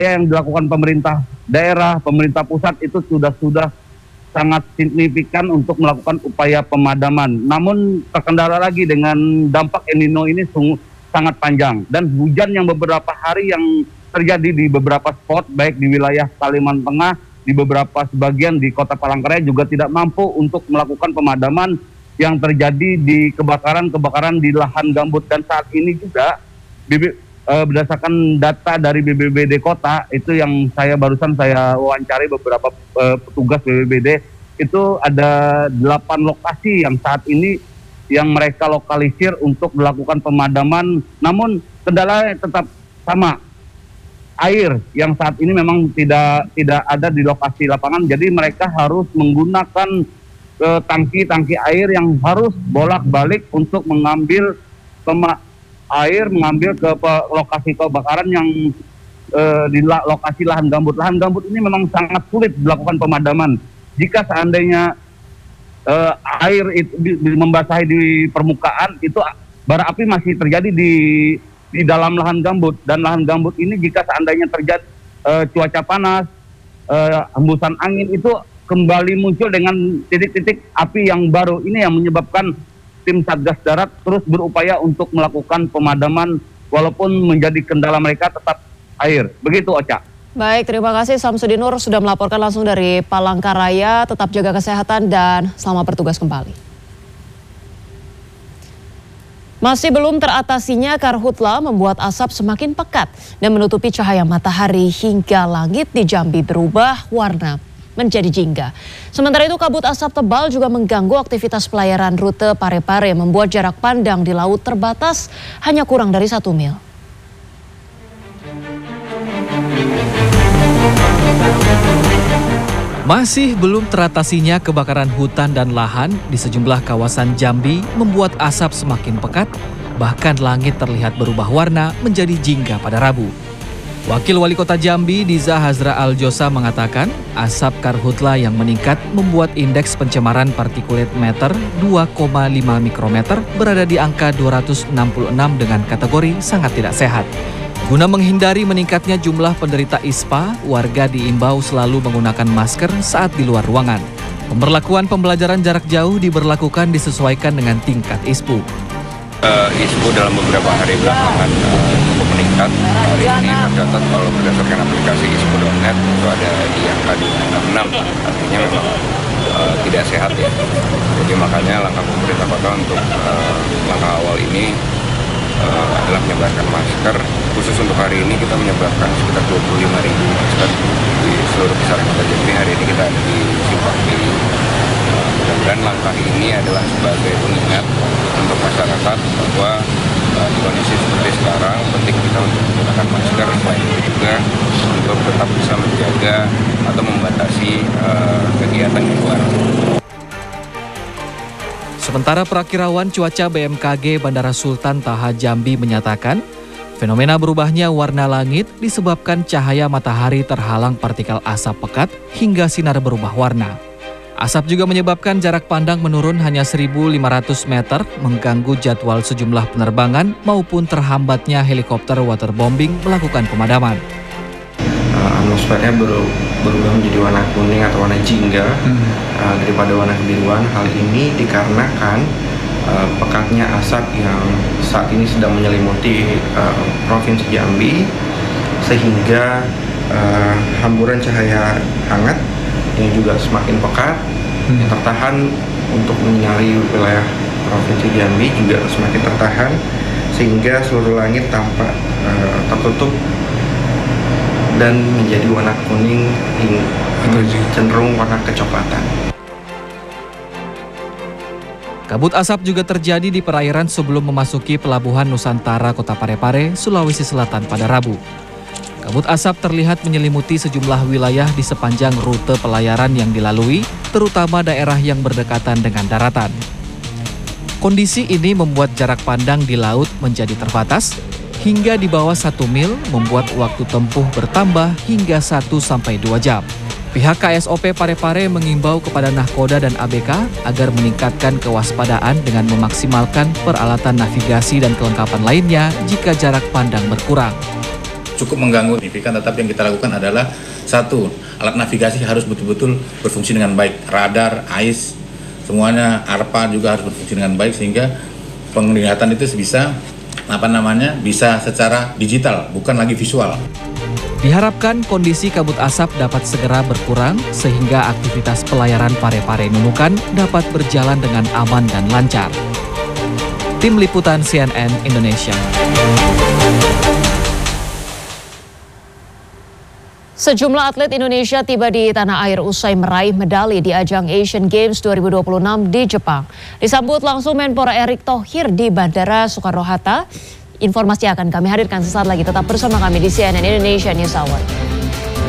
yang dilakukan pemerintah daerah, pemerintah pusat itu sudah sangat signifikan untuk melakukan upaya pemadaman. Namun terkendala lagi dengan dampak El Nino ini sangat panjang, dan hujan yang beberapa hari yang terjadi di beberapa spot baik di wilayah Kalimantan Tengah, di beberapa sebagian di Kota Palangkaraya juga tidak mampu untuk melakukan pemadaman yang terjadi di kebakaran di lahan gambut. Dan saat ini juga berdasarkan data dari BPBD Kota, itu yang barusan saya wawancari beberapa petugas BPBD, itu ada 8 lokasi yang saat ini yang mereka lokalisir untuk melakukan pemadaman. Namun kendalanya tetap sama, air yang saat ini memang tidak ada di lokasi lapangan, jadi mereka harus menggunakan tangki air yang harus bolak-balik untuk mengambil air, mengambil ke lokasi kebakaran yang di lokasi lahan gambut. Lahan gambut ini memang sangat sulit dilakukan pemadaman. Jika seandainya air itu membasahi di permukaan, itu bara api masih terjadi di dalam lahan gambut. Dan lahan gambut ini jika seandainya terjadi cuaca panas, hembusan angin, itu kembali muncul dengan titik-titik api yang baru. Ini yang menyebabkan tim Satgas Darat terus berupaya untuk melakukan pemadaman, walaupun menjadi kendala mereka tetap air. Begitu, Ocha. Baik, terima kasih Samsudin Nur sudah melaporkan langsung dari Palangkaraya. Tetap jaga kesehatan dan selamat bertugas kembali. Masih belum teratasinya karhutla membuat asap semakin pekat dan menutupi cahaya matahari hingga langit di Jambi berubah warna menjadi jingga. Sementara itu kabut asap tebal juga mengganggu aktivitas pelayaran rute Parepare, membuat jarak pandang di laut terbatas hanya kurang dari 1 mil. Masih belum teratasinya kebakaran hutan dan lahan di sejumlah kawasan Jambi membuat asap semakin pekat, bahkan langit terlihat berubah warna menjadi jingga pada Rabu. Wakil Wali Kota Jambi, Diza Hazra Aljosa, mengatakan asap karhutla yang meningkat membuat indeks pencemaran partikulat meter 2,5 mikrometer berada di angka 266 dengan kategori sangat tidak sehat. Guna menghindari meningkatnya jumlah penderita ISPA, warga diimbau selalu menggunakan masker saat di luar ruangan. Pemberlakuan pembelajaran jarak jauh diberlakukan disesuaikan dengan tingkat ISPU. ISPU dalam beberapa hari belakangan cukup meningkat. Hari ini tercatat kalau berdasarkan aplikasi ispu.net itu ada di angka 266, artinya memang tidak sehat ya. Jadi makanya langkah pemerintah kota untuk langkah awal ini adalah menyebarkan masker. Khusus untuk hari ini kita menyebarkan sekitar 25.000 masker di seluruh kisaran kota Jambi. Hari ini kita ada di Simpang Kiri. Mudah-mudahan langkah ini adalah sebagai pengingat untuk masyarakat bahwa di kondisi seperti sekarang penting kita untuk menggunakan masker, selain itu juga untuk tetap bisa menjaga atau membatasi kegiatan di luar. Sementara perakirawan cuaca BMKG Bandara Sultan Taha Jambi menyatakan, fenomena berubahnya warna langit disebabkan cahaya matahari terhalang partikel asap pekat hingga sinar berubah warna. Asap juga menyebabkan jarak pandang menurun hanya 1.500 meter, mengganggu jadwal sejumlah penerbangan maupun terhambatnya helikopter waterbombing melakukan pemadaman. Atmosfernya berubah menjadi warna kuning atau warna jingga daripada warna kebiruan. Hal ini dikarenakan pekatnya asap yang saat ini sedang menyelimuti Provinsi Jambi, sehingga hamburan cahaya hangat yang juga semakin pekat yang tertahan untuk menyinari wilayah Provinsi Jambi juga semakin tertahan, sehingga seluruh langit tampak tertutup dan menjadi warna kuning atau cenderung warna kecoklatan. Kabut asap juga terjadi di perairan sebelum memasuki pelabuhan Nusantara Kota Parepare, Sulawesi Selatan pada Rabu. Kabut asap terlihat menyelimuti sejumlah wilayah di sepanjang rute pelayaran yang dilalui, terutama daerah yang berdekatan dengan daratan. Kondisi ini membuat jarak pandang di laut menjadi terbatas, hingga di bawah 1 mil membuat waktu tempuh bertambah hingga 1-2 jam. Pihak KSOP Parepare mengimbau kepada Nahkoda dan ABK agar meningkatkan kewaspadaan dengan memaksimalkan peralatan navigasi dan kelengkapan lainnya jika jarak pandang berkurang. cukup mengganggu signifikan, tetapi yang kita lakukan adalah satu, alat navigasi harus betul-betul berfungsi dengan baik, radar, AIS, semuanya, ARPA juga harus berfungsi dengan baik sehingga penglihatan itu bisa bisa secara digital, bukan lagi visual. Diharapkan kondisi kabut asap dapat segera berkurang sehingga aktivitas pelayaran Parepare Nunukan dapat berjalan dengan aman dan lancar. Tim Liputan CNN Indonesia. Sejumlah atlet Indonesia tiba di tanah air usai meraih medali di ajang Asian Games 2026 di Jepang. Disambut langsung Menpora Erick Thohir di Bandara Soekarno-Hatta. Informasi akan kami hadirkan sesaat lagi. Tetap bersama kami di CNN Indonesia News Hour.